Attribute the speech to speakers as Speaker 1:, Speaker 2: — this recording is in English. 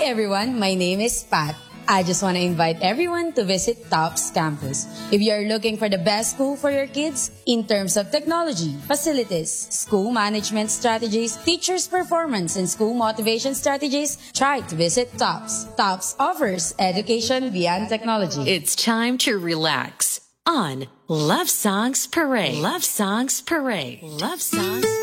Speaker 1: everyone, my name is Pat. I just want to invite everyone to visit TOPS campus. If you are looking for the best school for your kids in terms of technology, facilities, school management strategies, teachers' performance, and school motivation strategies, try to visit TOPS. TOPS offers education beyond technology.
Speaker 2: It's time to relax on Love Songs Parade. Love Songs Parade. Love Songs